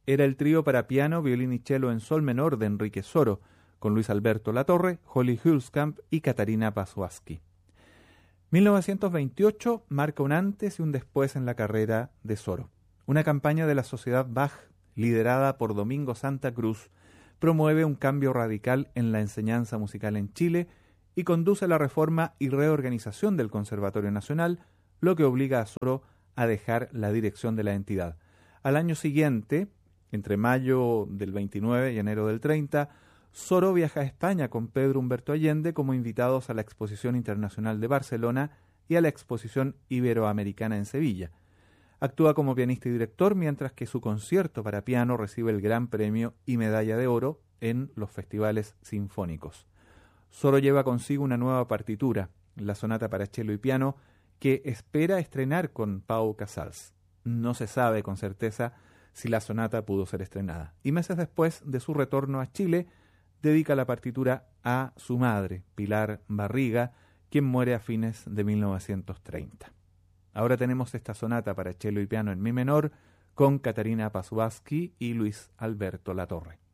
era el trío para piano, violín y cello en sol menor de Enrique Soro, con Luis Alberto Latorre, Holly Hulskamp y Katarina Pasuaski. 1928 marca un antes y un después en la carrera de Soro. Una campaña de la Sociedad Bach, liderada por Domingo Santa Cruz, promueve un cambio radical en la enseñanza musical en Chile y conduce a la reforma y reorganización del Conservatorio Nacional, lo que obliga a Soro a dejar la dirección de la entidad. Al año siguiente, entre mayo del 29 y enero del 30, Soro viaja a España con Pedro Humberto Allende como invitados a la Exposición Internacional de Barcelona y a la Exposición Iberoamericana en Sevilla. Actúa como pianista y director, mientras que su concierto para piano recibe el Gran Premio y Medalla de Oro en los festivales sinfónicos. Soro lleva consigo una nueva partitura, la sonata para cello y piano, que espera estrenar con Pau Casals. No se sabe con certeza si la sonata pudo ser estrenada. Y meses después de su retorno a Chile, dedica la partitura a su madre, Pilar Barriga, quien muere a fines de 1930. Ahora tenemos esta sonata para cello y piano en mi menor con Katarina Pasuaski y Luis Alberto Latorre.